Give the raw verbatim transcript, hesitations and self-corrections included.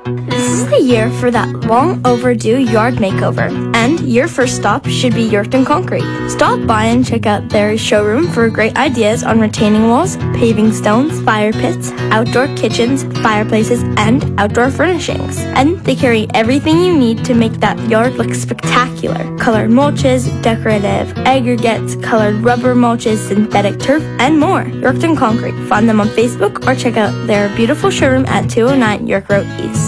This is the year for that long overdue yard makeover, and your first stop should be Yorkton Concrete. Stop by and check out their showroom for great ideas on retaining walls, paving stones, fire pits, outdoor kitchens, fireplaces, and outdoor furnishings. And they carry everything you need to make that yard look spectacular. Colored mulches, decorative aggregates, colored rubber mulches, synthetic turf, and more. Yorkton Concrete. Find them on Facebook or check out their beautiful showroom at two oh nine York Road East.